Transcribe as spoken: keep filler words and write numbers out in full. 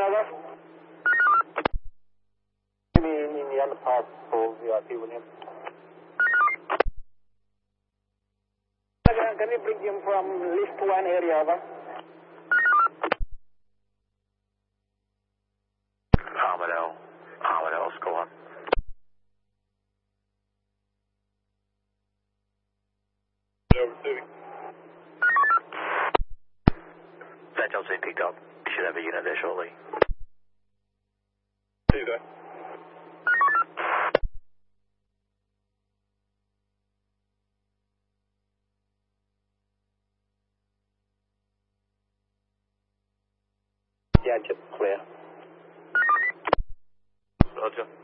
over. In, in the underpass for V I P, William. Can you bring him from lift one area, over? Armadale. Armadale, score one. Yeah, receiving. That job's been picked up. You should have a unit there shortly. See you there. Yeah, just clear. Roger.